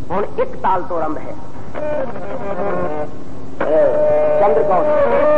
हुण एक ताल तो आरंभ है। चंद्र कौन